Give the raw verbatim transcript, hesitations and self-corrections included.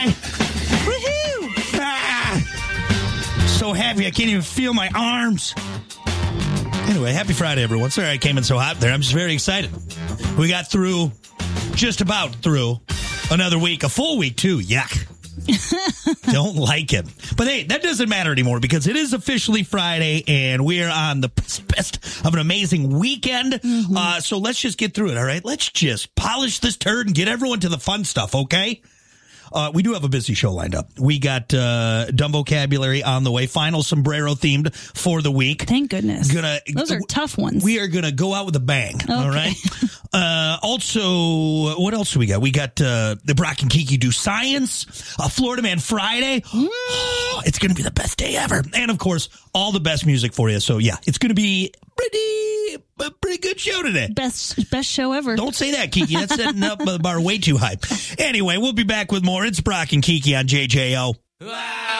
Woohoo! Ah, so happy I can't even feel my arms. Anyway, happy Friday, everyone. Sorry I came in so hot there. I'm just very excited. We got through, just about through, another week. A full week, too. Yuck. Don't like it. But hey, that doesn't matter anymore because it is officially Friday and we're on the best of an amazing weekend. Mm-hmm. Uh, so let's just get through it, all right? Let's just polish this turd and get everyone to the fun stuff, okay? Uh, we do have a busy show lined up. We got uh, dumb vocabulary on the way. Final sombrero themed for the week. Thank goodness. Gonna, Those are tough ones. We are going to go out with a bang. Okay. All right. Uh, also, what else do we got? We got uh, the Brock and Kiki do science. Uh, Florida Man Friday. Mm. Oh, it's going to be the best day ever. And of course, all the best music for you. So yeah, it's going to be pretty, a pretty good show today. Best, best show ever. Don't say that, Kiki. That's setting up the bar way too high. Anyway, we'll be back with more. It's Brock and Kiki on J J O.